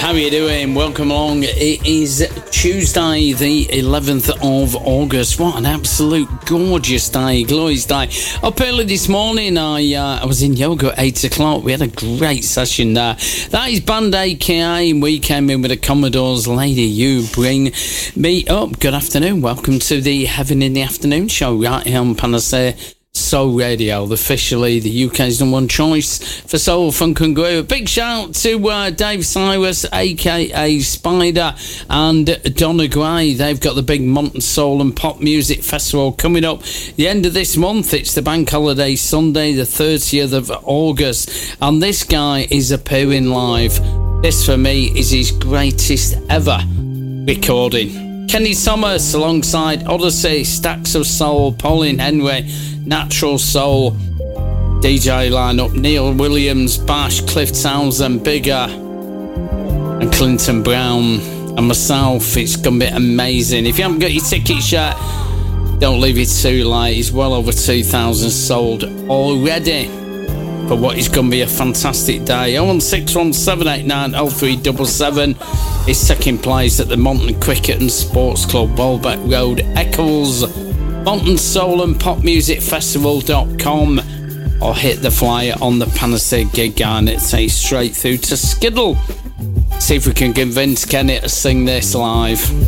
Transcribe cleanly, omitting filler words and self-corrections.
how are you doing? Welcome along. It is Tuesday, the 11th of August. What an absolute gorgeous day, glorious day. Up early this morning, I was in yoga at 8 o'clock. We had a great session there. That is Band AKA, and we came in with the Commodores. Lady, you bring me up. Good afternoon. Welcome to the Heaven in the Afternoon show right here on Panacea Soul Radio, officially the UK's number one choice for soul, funk and groove. Big shout to Dave Cyrus, aka Spider, and Donna Gray. They've got the big Mountain Soul and Pop Music Festival coming up the end of this month. It's the bank holiday Sunday, the 30th of August, and this guy is appearing live. This for me is his greatest ever recording. Kenny Thomas alongside Odyssey, Stacks of Soul, Pauline Henry, Natural Soul, DJ lineup, Neil Williams, Bash, Cliff Townsend, Bigger, and Clinton Brown, and myself. It's going to be amazing. If you haven't got your tickets yet, don't leave it too late. It's well over 2,000 sold already for what is going to be a fantastic day. 01617890377 is second place at the Monton Cricket and Sports Club, Welbeck Road, Eccles. Mountain Soul and Pop Music Festival.com, or hit the flyer on the Panacea gig guide. It takes straight through to Skiddle. See if we can convince Kenny to sing this live.